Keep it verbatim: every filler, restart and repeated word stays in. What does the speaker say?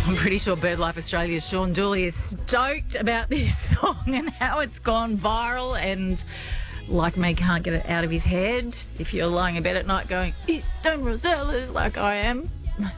I'm pretty sure BirdLife Australia's Sean Dooley is stoked about this song and how it's gone viral, and like me, can't get it out of his head. If you're lying in bed at night going, it's Stone Rosellas, like I am,